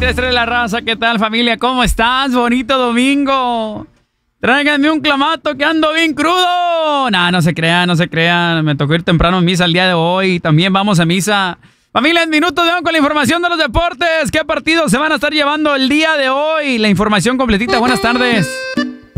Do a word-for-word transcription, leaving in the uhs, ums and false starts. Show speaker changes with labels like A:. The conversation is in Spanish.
A: tres tres de la raza, ¿qué tal, familia? ¿Cómo estás? Bonito domingo. Tráiganme un clamato que ando bien crudo. Nah, no se crean, no se crean. Me tocó ir temprano a misa el día de hoy. También vamos a misa. Familia, en minutos vamos con la información de los deportes. ¿Qué partidos se van a estar llevando el día de hoy? La información completita. Buenas tardes.